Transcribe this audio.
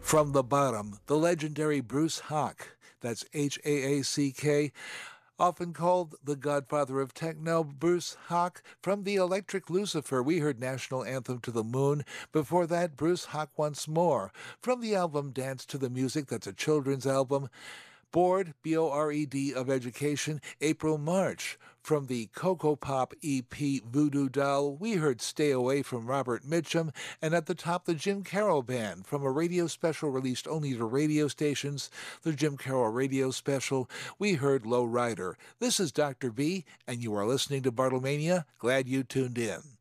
From the bottom, the legendary Bruce Haack, that's Haack, often called the godfather of techno, Bruce Haack. From the Electric Lucifer, we heard National Anthem to the Moon. Before that, Bruce Haack once more. From the album Dance to the Music, that's a children's album. Bored, B-O-R-E-D, of Education, April March. From the Coco Pop EP Voodoo Doll, we heard Stay Away from Robert Mitchum, and at the top, the Jim Carroll Band, from a radio special released only to radio stations, the Jim Carroll Radio Special, we heard Low Rider. This is Dr. B, and you are listening to Bartlemania. Glad you tuned in.